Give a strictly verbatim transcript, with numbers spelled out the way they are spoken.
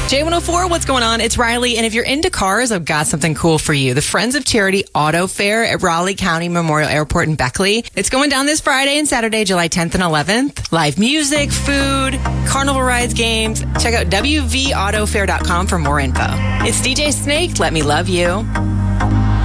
J one oh four, what's going on? It's Riley, and if you're into cars, I've got something cool for you. The Friends of Charity Auto Fair at Raleigh County Memorial Airport in Beckley. It's going down this Friday and Saturday, July tenth and eleventh. Live music, food, carnival rides, games. Check out w v auto fair dot com for more info. It's D J Snake. Let me love you.